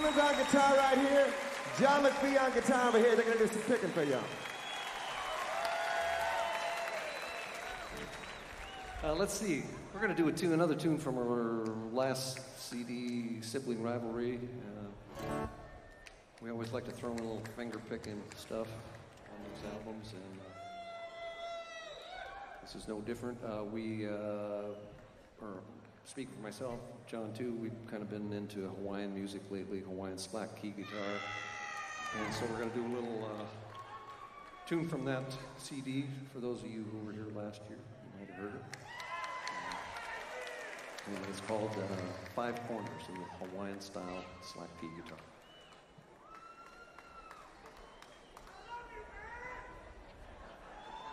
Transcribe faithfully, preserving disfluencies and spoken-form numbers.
Simmons on guitar right here. John McPhee on guitar over here. They're going to do some picking for y'all. Uh, let's see. We're going to do a tune, another tune from our last C D, Sibling Rivalry. Uh, we always like to throw in a little finger picking stuff on those albums, and uh, this is no different. Uh, we, uh, or speak for myself, John too, we've kind of been into Hawaiian music lately, Hawaiian slack key guitar. And so we're going to do a little uh, tune from that C D for those of you who were here last year. You might have heard it. And it's called uh, Five Corners in the Hawaiian style slack key guitar.